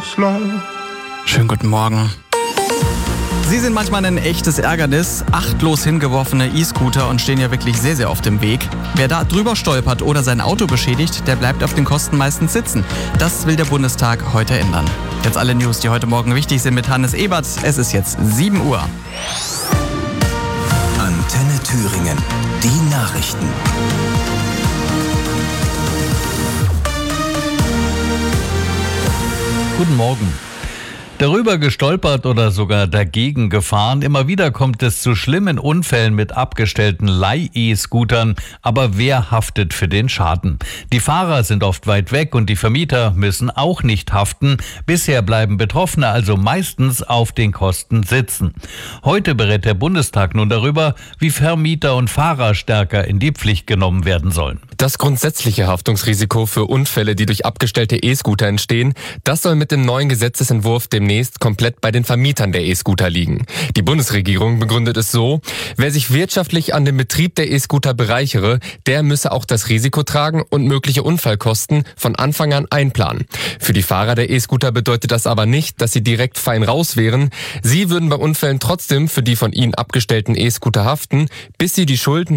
Schönen guten Morgen. Sie sind manchmal ein echtes Ärgernis, achtlos hingeworfene E-Scooter und stehen ja wirklich sehr, sehr oft im Weg. Wer da drüber stolpert oder sein Auto beschädigt, der bleibt auf den Kosten meistens sitzen. Das will der Bundestag heute ändern. Jetzt alle News, die heute Morgen wichtig sind mit Hannes Ebert. Es ist jetzt 7 Uhr. Antenne Thüringen, die Nachrichten. Guten Morgen. Darüber gestolpert oder sogar dagegen gefahren. Immer wieder kommt es zu schlimmen Unfällen mit abgestellten Leih-E-Scootern. Aber wer haftet für den Schaden? Die Fahrer sind oft weit weg und die Vermieter müssen auch nicht haften. Bisher bleiben Betroffene also meistens auf den Kosten sitzen. Heute berät der Bundestag nun darüber, wie Vermieter und Fahrer stärker in die Pflicht genommen werden sollen. Das grundsätzliche Haftungsrisiko für Unfälle, die durch abgestellte E-Scooter entstehen, das soll mit dem neuen Gesetzesentwurf demnächst komplett bei den Vermietern der E-Scooter liegen. Die Bundesregierung begründet es so: Wer sich wirtschaftlich an dem Betrieb der E-Scooter bereichere, der müsse auch das Risiko tragen und mögliche Unfallkosten von Anfang an einplanen. Für die Fahrer der E-Scooter bedeutet das aber nicht, dass sie direkt fein raus wären. Sie würden bei Unfällen trotzdem für die von ihnen abgestellten E-Scooter haften, bis sie die Schulden